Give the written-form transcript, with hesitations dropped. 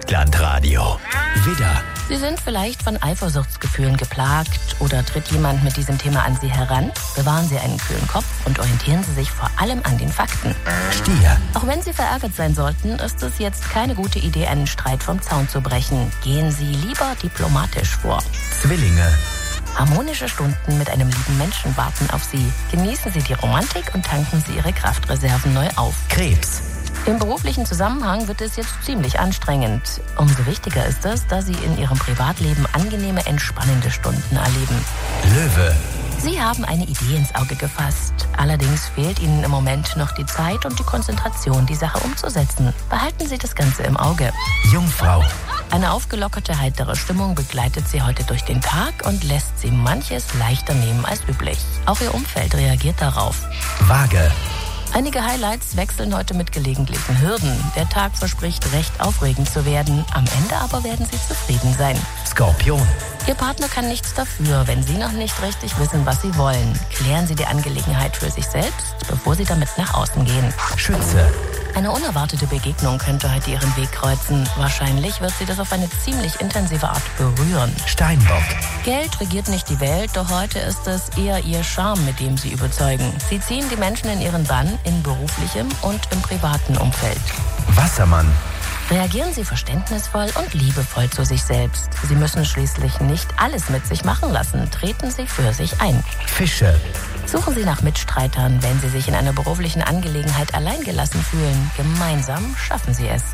Vogtlandradio. Widder. Sie sind vielleicht von Eifersuchtsgefühlen geplagt oder tritt jemand mit diesem Thema an Sie heran? Bewahren Sie einen kühlen Kopf und orientieren Sie sich vor allem an den Fakten. Stier. Auch wenn Sie verärgert sein sollten, ist es jetzt keine gute Idee, einen Streit vom Zaun zu brechen. Gehen Sie lieber diplomatisch vor. Zwillinge. Harmonische Stunden mit einem lieben Menschen warten auf Sie. Genießen Sie die Romantik und tanken Sie Ihre Kraftreserven neu auf. Krebs. Im beruflichen Zusammenhang wird es jetzt ziemlich anstrengend. Umso wichtiger ist es, da Sie in Ihrem Privatleben angenehme, entspannende Stunden erleben. Löwe. Sie haben eine Idee ins Auge gefasst. Allerdings fehlt Ihnen im Moment noch die Zeit und die Konzentration, die Sache umzusetzen. Behalten Sie das Ganze im Auge. Jungfrau. Eine aufgelockerte, heitere Stimmung begleitet Sie heute durch den Tag und lässt Sie manches leichter nehmen als üblich. Auch Ihr Umfeld reagiert darauf. Waage. Einige Highlights wechseln heute mit gelegentlichen Hürden. Der Tag verspricht recht aufregend zu werden. Am Ende aber werden Sie zufrieden sein. Skorpion. Ihr Partner kann nichts dafür, wenn Sie noch nicht richtig wissen, was Sie wollen. Klären Sie die Angelegenheit für sich selbst, bevor Sie damit nach außen gehen. Schütze. Eine unerwartete Begegnung könnte heute Ihren Weg kreuzen. Wahrscheinlich wird Sie das auf eine ziemlich intensive Art berühren. Steinbock. Geld regiert nicht die Welt, doch heute ist es eher Ihr Charme, mit dem Sie überzeugen. Sie ziehen die Menschen in Ihren Bann in beruflichem und im privaten Umfeld. Wassermann. Reagieren Sie verständnisvoll und liebevoll zu sich selbst. Sie müssen schließlich nicht alles mit sich machen lassen. Treten Sie für sich ein. Fische. Suchen Sie nach Mitstreitern, wenn Sie sich in einer beruflichen Angelegenheit alleingelassen fühlen. Gemeinsam schaffen Sie es.